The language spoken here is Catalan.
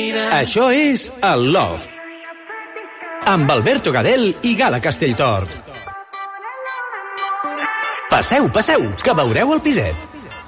Això és el Loft. Amb Alberto Gadel i Gala Castelltort. Passeu, que veureu el piset.